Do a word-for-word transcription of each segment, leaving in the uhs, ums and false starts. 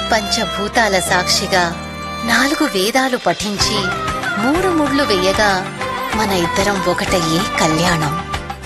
పంచభూతాల సాక్షిగా నాలుగు వేదాలు పఠించి మూడు ముళ్ళు వేయగా మన ఇద్దరం ఒకటయ్యే కళ్యాణం.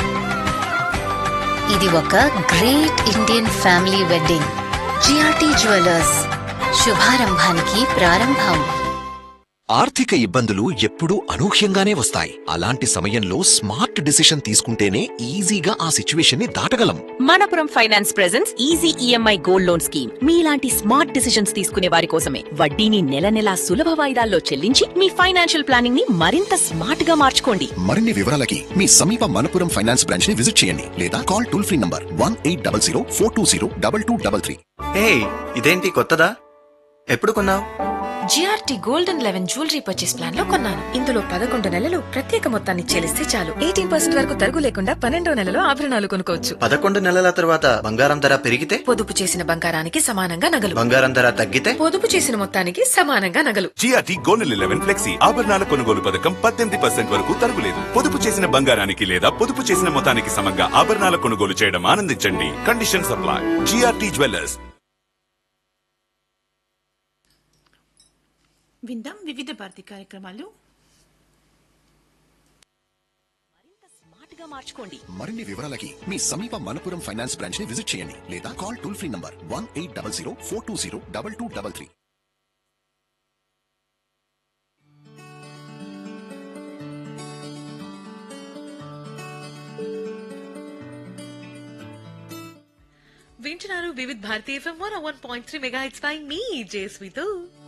ఇది ఒక great Indian family wedding. GRT jewellers, శుభారంభానికి ప్రారంభం. ఆర్థిక ఇబ్బందులు ఎప్పుడూ అనూహ్యంగానే వస్తాయి. అలాంటి సమయంలో స్మార్ట్ డిసిషన్ తీసుకుంటేనే ఈజీగా ఆ సిచ్యువేషన్ ని దాటగలం. Manappuram finance presents easy EMI gold loan scheme. మీలాంటి స్మార్ట్ డిసిషన్స్ తీసుకునే వారి కోసమే. వడ్డీని నెల నెలా సులభ వాయిదాల్లో చెల్లించి మీ ఫైనాన్షియల్ ప్లానింగ్ ని మరింత స్మార్ట్ గా మార్చుకోండి. మరిన్ని వివరాలకి మీ సమీప మనపురం ఫైనాన్స్ బ్రాంచ్ ని విజిట్ చేయండి లేదా call toll free number one eight double zero four two zero double two double three. హే, ఇదేంటి కొత్తదా? ఎప్పుడు కొన్నావు? GRT golden eleven jewellery purchase plan లో కొన్నాను. ఇందులో పదకొండు నెలలు ప్రత్యేక మొత్తాన్ని చెల్లిస్తే చాలు. ఎయిటీన్ పర్సెంట్ వరకు తరుగు లేకుండా పన్నెండో నెలలో ఆభరణాలు కొనుక్కోవచ్చు. పదకొండు నెలల తర్వాత బంగారం ధర పెరిగితే? పొదుపు చేసిన బంగారానికి సమానంగా నగలు. బంగారం ధర తగ్గితే? పొదుపు చేసిన మొత్తానికి సమానంగా నగలు. జిఆర్టీ గోల్డెన్ లెవెన్ ఫ్లెక్సీ ఆభరణాల కొనుగోలు పథకం పద్దెనిమిది పర్సెంట్ వరకు తరుగులేదు. పొదుపు చేసిన బంగారానికి లేదా పొదుపు చేసిన మొత్తానికి సమంగా ఆభరణాల కొనుగోలు చేయడం ఆనందించండి. Condition supply. GRT jewellers. విందాం వివిధ భారతి కార్యక్రమాలు. స్మార్ట్ గా మార్చుకోండి. మరిన్ని వివరాలకి మీ సమీప మనపురం ఫైనాన్స్ బ్రాంచ్ ని విజిట్ చేయండి లేదా call toll free number one eight double zero four two zero double two double three. వింటున్నారు వివిధ Bharati FM one one point three mega hits by me జేస్వితో.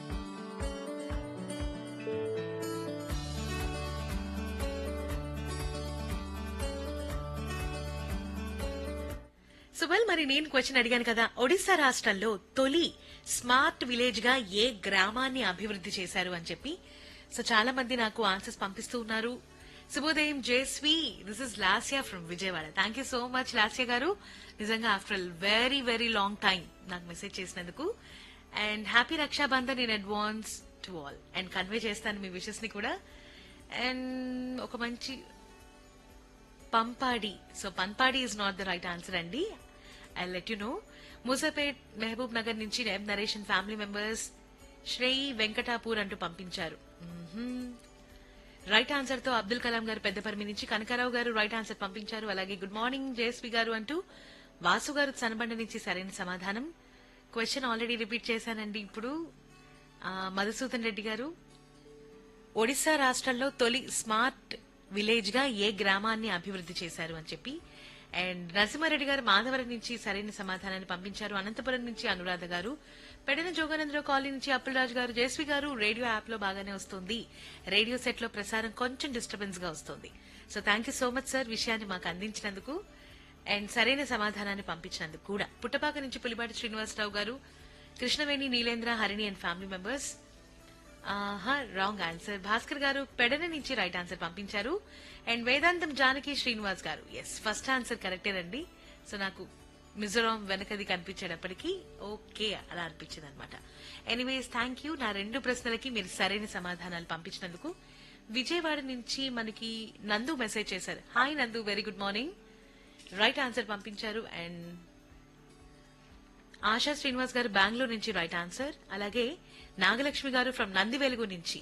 So well, మరి నేను క్వశ్చన్ అడిగాను కదా, ఒడిశా రాష్ట్రంలో తొలి స్మార్ట్ విలేజ్ గా ఏ గ్రామాన్ని అభివృద్ధి చేశారు అని చెప్పి. సో చాలా మంది నాకు ఆన్సర్స్ పంపిస్తూ ఉన్నారు. శుభోదయం జేస్వి, this is Lasya from Vijayawada. Thank you so much Lasya గారు. నిజంగా after very very long time నాకు మెసేజ్ చేసినందుకు. And happy Rakshabandhan in advance to all. And convey చేస్తాను మీ విషెస్ ని కూడా. అండ్ ఒక మంచి పంపాడి. So పంపాడి is not the right answer అండి. I let you know. Moosapet Mahabub Nagar నుంచి ఎం narration family members Shri Venkatapur అంటూ పంపించారు. రైట్ ఆన్సర్ తో అబ్దుల్ కలాం గారు పెద్దపర్మి నుంచి, కనకారావు గారు రైట్ ఆన్సర్ పంపించారు. అలాగే గుడ్ మార్నింగ్ జేఎస్వి గారు అంటూ వాసు గారు సనబండ నుంచి సరైన సమాధానం. క్వశ్చన్ ఆల్రెడీ రిపీట్ చేశానండి ఇప్పుడు. మధుసూదన్ రెడ్డి గారు, ఒడిశా రాష్ట్రంలో తొలి స్మార్ట్ విలేజ్ గా ఏ గ్రామాన్ని అభివృద్ధి చేశారు అని చెప్పి. అండ్ నరసింహారెడ్డి గారు మాధవరం నుంచి సరైన సమాధానాన్ని పంపించారు. అనంతపురం నుంచి అనురాధ గారు, పెడన జోగానందరావు కాలనీ నుంచి అప్పులరాజు గారు, జేస్వి గారు రేడియో యాప్ లో బాగానే వస్తుంది, రేడియో సెట్ లో ప్రసారం కొంచెం డిస్టర్బెన్స్ గా వస్తుంది. So thank you so much sir విషయాన్ని మాకు అందించినందుకు అండ్ సరైన సమాధానాన్ని పంపించినందుకు కూడా. పుట్టపాక నుంచి పులిపాటి శ్రీనివాసరావు గారు, Krishnaveni, Neelendra, Harini and family members. Wrong answer. Bhaskar గారు పెడన నుంచి రైట్ ఆన్సర్ పంపించారు. అండ్ వేదాంతం జానకి శ్రీనివాస్ గారు, ఎస్ ఫస్ట్ ఆన్సర్ కరెక్టేనండి. సో నాకు మిజోరాం వెనకది కనిపించేటప్పటికీ ఓకే అలా అనిపించింది అనమాట. Anyways thank you. నా రెండు ప్రశ్నలకి మీరు సరైన సమాధానాలు పంపించినందుకు. విజయవాడ నుంచి మనకి నందు మెసేజ్ చేశారు. హాయ్ నందు, very good morning. Right answer పంపించారు. అండ్ ఆశా శ్రీనివాస్ గారు బెంగళూరు నుంచి రైట్ ఆన్సర్. అలాగే నాగలక్ష్మి గారు ఫ్రమ్ నందివెలుగు నుంచి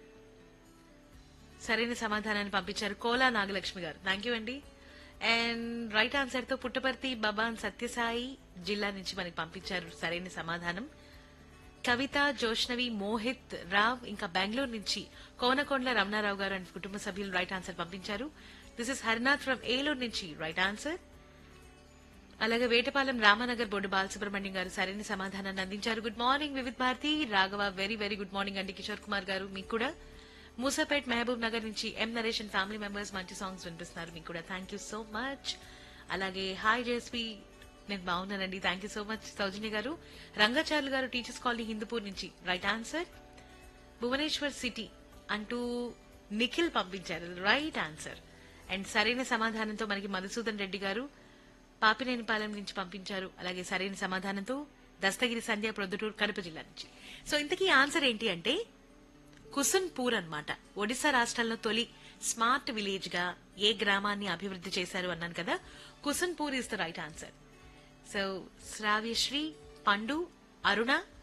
సరైన సమాధానాన్ని పంపించారు. కోలా నాగలక్ష్మి గారు, థ్యాంక్ యూ అండి. అండ్ రైట్ ఆన్సర్ తో పుట్టపర్తి బబాన్ సత్యసాయి జిల్లా నుంచి మనకి పంపించారు సరైన సమాధానం. కవిత, జోష్నవి, మోహిత్ రావ్ ఇంకా బెంగళూరు నుంచి కోనకొండల రమణారావు గారు అండ్ కుటుంబ సభ్యులు రైట్ ఆన్సర్ పంపించారు. This is Harinath from Eluru నుంచి రైట్ ఆన్సర్. అలాగే వేటపాలెం రామానగర్ బోర్డు బాలసుబ్రహ్మణ్యం గారు సరైన సమాధానాన్ని అందించారు. Good morning Vividh Bharati. Raghava, very very good morning అండి. కిషోర్ కుమార్ గారు మీకు కూడా. మూసాపేట్ మహబూబ్ నగర్ నుంచి ఎం నరేషన్ ఫ్యామిలీ మెంబర్స్ మంచి సాంగ్స్ వినిపిస్తున్నారు మీకు కూడా. Thank you so much. అలాగే హాయ్ జేఎస్వి, నేను బాగున్నానండి, థ్యాంక్ యూ సో మచ్. సౌజన్య గారు, రంగాచార్యులు గారు టీచర్స్ కాలనీ హిందూపూర్ నుంచి రైట్ ఆన్సర్. భువనేశ్వర్ సిటీ అంటూ నిఖిల్ పంపించారు రైట్ ఆన్సర్. అండ్ సరైన సమాధానంతో మనకి మధుసూదన్ రెడ్డి గారు పాపినేనిపాలెం నుంచి పంపించారు. అలాగే సరైన సమాధానంతో దస్తగిరి సంధ్య ప్రొద్దుటూరు కడప జిల్లా నుంచి. సో ఇంతకీ ఆన్సర్ ఏంటి అంటే కుసున్పూర్ అన్నమాట. ఒడిశా రాష్ట్రంలో తొలి స్మార్ట్ విలేజ్ గా ఏ గ్రామాన్ని అభివృద్ధి చేశారు అన్నాను కదా, కుసున్పూర్ is the right answer. So Sravyasri, పండు, అరుణ,